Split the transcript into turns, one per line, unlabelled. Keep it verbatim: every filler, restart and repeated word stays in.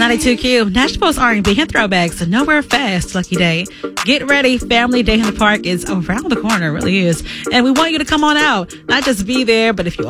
ninety-two Q, Nashville's R and B hit throwbacks, Nowhere Fast, Lucky Day. Get ready, Family Day in the Park is around the corner, it really is. And we want you to come on out, not just be there, but if you